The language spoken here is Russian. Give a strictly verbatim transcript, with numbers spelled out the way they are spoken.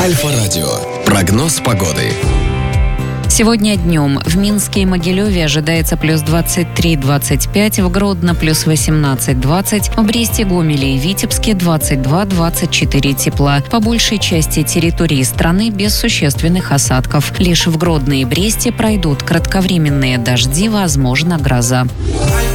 Альфа-радио. Прогноз погоды. Сегодня днем в Минске и Могилеве ожидается плюс двадцать три - двадцать пять, в Гродно плюс восемнадцать - двадцать, в Бресте, Гомеле и Витебске двадцать два - двадцать четыре тепла. По большей части территории страны без существенных осадков. Лишь в Гродно и Бресте пройдут кратковременные дожди, возможно, гроза.